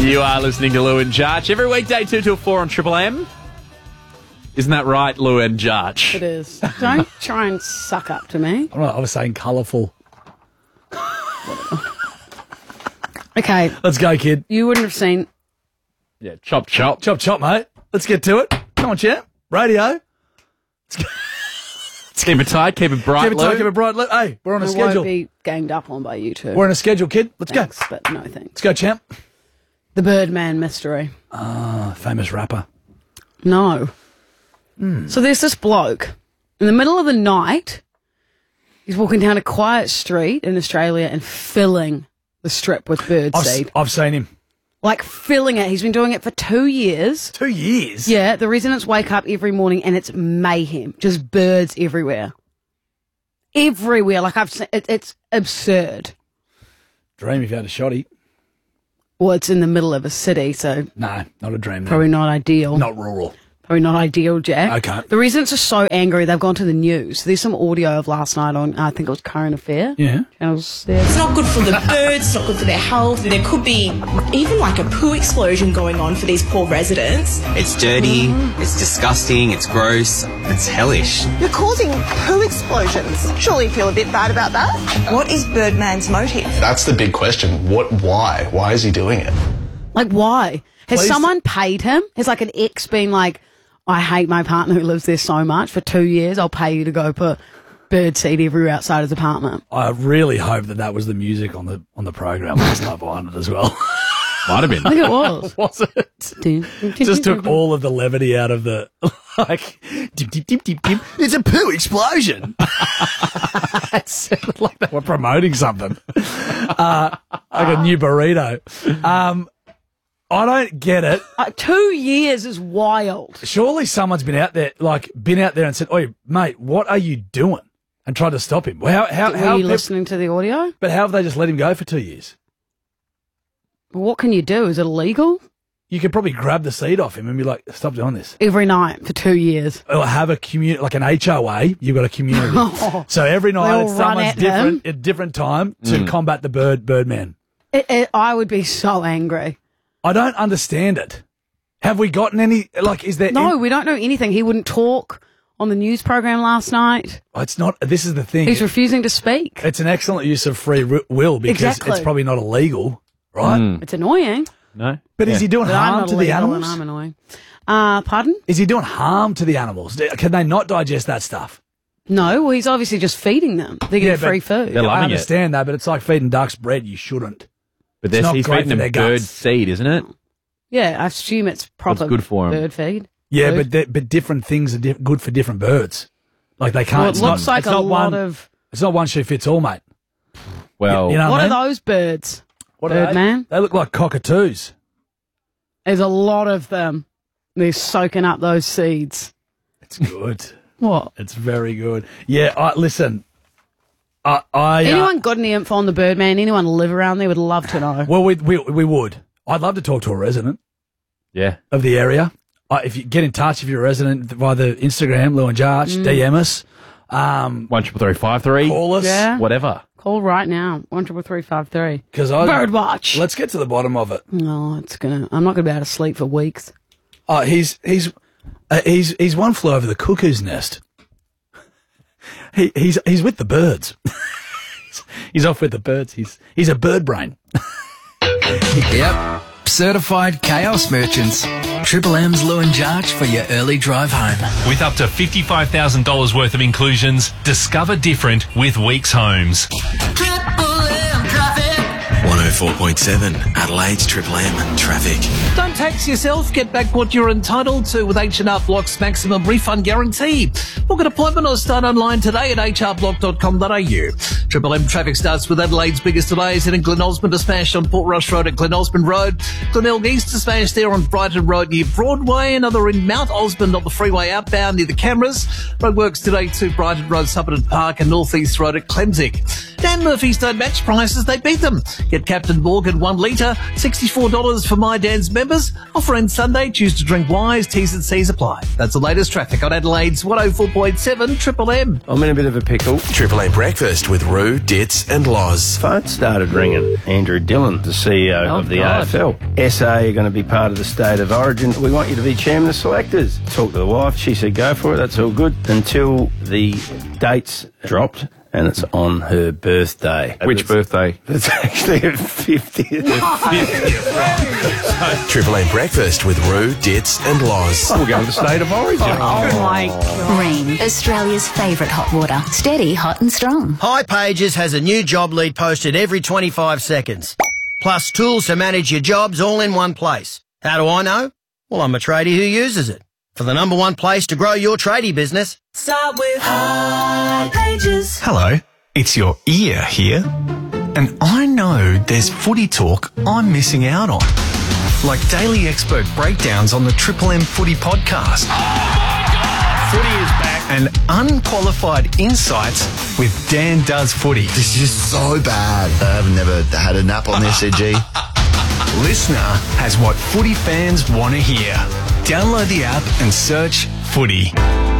You are listening to Lou and Jarch every weekday 2 till 4 on Triple M. Isn't that right, Lou and Jarch? It is. Don't try and suck up to me. All right, I was saying colourful. Okay. Let's go, kid. You wouldn't have seen... Yeah, chop, chop. Chop, chop, mate. Let's get to it. Come on, champ. Radio. Let's keep it tight, keep it bright, Keep it tight, Lou. keep it bright. Hey, we're on a I schedule. won't be ganged up on by you two. We're on a schedule, kid. Let's Thanks, go. but no thanks. Let's go, champ. The Birdman mystery. Famous rapper. No. So there's this bloke in the middle of the night. He's walking down a quiet street in Australia and filling the strip with birdseed. I've seen him. Like filling it. He's been doing it for 2 years. 2 years? Yeah, the residents wake up every morning and it's mayhem. Just birds everywhere. Everywhere. Like I've seen, it's absurd. Dream if you had a shotty. Well, it's in the middle of a city, so No, not a dream. probably not ideal. Not rural. Probably not ideal, Jack. Okay. The residents are so angry, they've gone to the news. There's some audio of last night on, I think it was Current Affair. Yeah. Channels there. It's not good for the birds, it's not good for their health. There could be even like a poo explosion going on for these poor residents. It's dirty, it's disgusting, it's gross, it's hellish. You're causing poo explosions. Surely you feel a bit bad about that? What is Birdman's motive? That's the big question. Why? Why is he doing it? Like, why? Has Please. someone paid him? Has like an ex been like, I hate my partner who lives there so much for 2 years, I'll pay you to go put birdseed everywhere outside his apartment. I really hope that was the music on the program last night behind it as well. Might have been. I think it was. Was it? Just took all of the levity out of the, like, dip, dip, dip, dip, dip. It's a poo explosion. It sounded like they were promoting something. Like a new burrito. I don't get it. 2 years is wild. Surely someone's been out there and said, "Oi, mate, what are you doing?" and tried to stop him. Well, how Were you listening to the audio? But how have they just let him go for 2 years? What can you do? Is it illegal? You could probably grab the seed off him and be like, "Stop doing this." Every night for 2 years. Or have a community, like an HOA. You've got a community, so every night all it's run someone's at different at different time to combat the Birdman. I would be so angry. I don't understand it. Have we gotten any? Like, is there? No, we don't know anything. He wouldn't talk on the news program last night. It's not. This is the thing. He's refusing to speak. It's an excellent use of free will because Exactly. it's probably not illegal, right? It's annoying. No? But is he doing But I'm harm not to the illegal animals? and I'm annoying. Pardon? Is he doing harm to the animals? Can they not digest that stuff? No, well, he's obviously just feeding them. They're getting Yeah, but free food. They're I loving it. understand that, but it's like feeding ducks bread. You shouldn't. But It's not he's great feeding for them their bird guts. seed, isn't it? Yeah, I assume it's proper What's good for 'em? bird feed. Yeah, Food. but different things are good for different birds. Like they can't. Well, it it's looks not, like it's a not lot one, of... It's not one shoe fits all, mate. Well, You know What I are mean? those birds? What are they? Birdman? They look like cockatoos. There's a lot of them. They're soaking up those seeds. It's good. What? It's very good. Yeah, listen. I Anyone got any info on the Birdman? Anyone live around there would love to know. well, we would. I'd love to talk to a resident yeah. of the area. If you get in touch, if you're a resident via the Instagram, Lou and Jarch, DM us. 13353. Call us. Yeah. Whatever. Call right now. 13353. Because Birdwatch. Let's get to the bottom of it. No, I'm not going to be able to sleep for weeks. Oh, he's one flew over the cuckoo's nest. He's with the birds. He's off with the birds. He's a bird brain. Yep. Certified chaos merchants. Triple M's Lou and Jarch for your early drive home. With up to $55,000 worth of inclusions, discover different with Weeks Homes. 104.7 Adelaide's Triple M traffic. Don't tax yourself. Get back what you're entitled to with H&R Block's maximum refund guarantee. Book an appointment or start online today at hrblock.com.au. Triple M traffic starts with Adelaide's biggest delays heading Glen Osmond to smash on Port Rush Road at Glen Osmond Road. Glenelg East to smash there on Brighton Road near Broadway. Another in Mount Osmond on the freeway outbound near the cameras. Roadworks today to Brighton Road, Summerton Park and North East Road at Clemsick. Dan Murphy's don't match prices, they beat them. Get Captain Morgan 1 litre, $64 for My Dan's members. Offer ends Sunday. Choose to drink wise. T's and C's apply. That's the latest traffic on Adelaide's 104.7 Triple M. I'm in a bit of a pickle. Triple M Breakfast with Roo, Ditz and Loz. Phone started ringing. Andrew Dillon, the CEO of the AFL. SA are going to be part of the State of Origin. We want you to be chairman of selectors. Talked to the wife. She said, go for it. That's all good. Until the dates dropped. And it's on her birthday. Which birthday? It's actually her 50th. Triple M Breakfast with Roo, Ditz and Loz. We're going to the State of Origin. Oh my God. Ring, Australia's favourite hot water. Steady, hot and strong. High Pages has a new job lead posted every 25 seconds. Plus tools to manage your jobs all in one place. How do I know? Well, I'm a tradie who uses it. For the number one place to grow your tradie business, start with High Pages. Hello, it's your ear here. And I know there's footy talk I'm missing out on. Like daily expert breakdowns on the Triple M Footy podcast. Oh my God! Footy is back. And unqualified insights with Dan Does Footy. This is so bad. I've never had a nap on this, EG. Listener has what footy fans want to hear. Download the app and search Footy.